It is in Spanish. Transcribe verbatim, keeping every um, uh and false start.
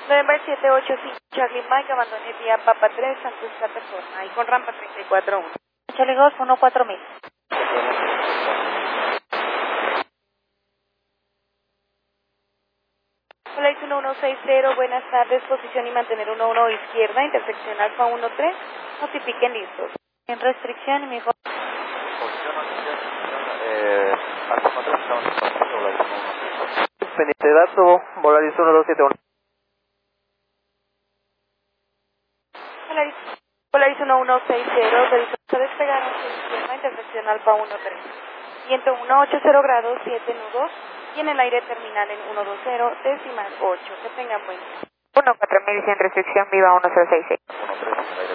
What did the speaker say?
November siete ocho cinco Charlie Mike, abandone vía Papa tres, Santos Caterpona, ahí con rampa treinta y cuatro uno. Charlie Golf uno cuatro mil. Hola, es uno uno seis cero, buenas tardes, posición y mantener uno uno izquierda, intersección Alfa uno tres, notifiquen listos. En restricción, mi hijo. Eh, Alfa cuatro, estamos pendiente de dato, Volaris uno dos siete uno. Polaris, Polaris uno uno seis cero, realizó despegar en su izquierda, intersección Alfa uno tres. Viento uno ochenta grados, siete nudos, y en el aire terminal en ciento veinte, decimal ocho. Que tengan buen día. uno cuatro mil, sin restricción, viva uno cero seis seis.